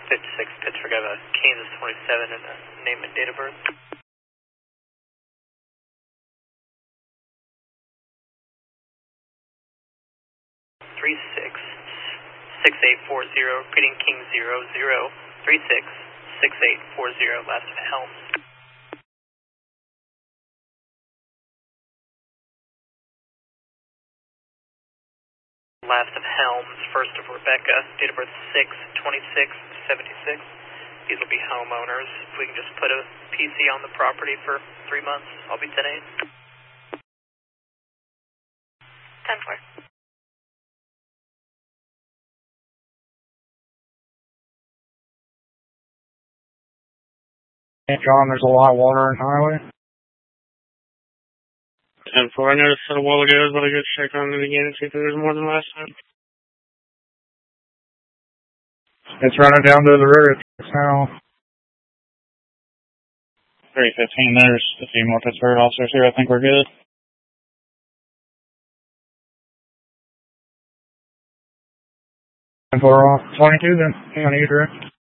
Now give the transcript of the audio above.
56 Pittsburgh, I have a Kansas 27 and a name and date of birth. 366840, repeating King 00366840, last of Helms. Last of Helms, first of Rebecca, date of birth 6/26/76. These will be homeowners. If we can just put a PC on the property for 3 months, I'll be 10-8. 10-4. Hey, John, there's a lot of water on the highway. 10-4, I noticed that a while ago, but I go check on it again and see if there's more than last time. It's running down to the river now. 315, there's a few more Pittsburgh officers here. I think we're good. 10-4 off. 22 then. Hang on, you direct.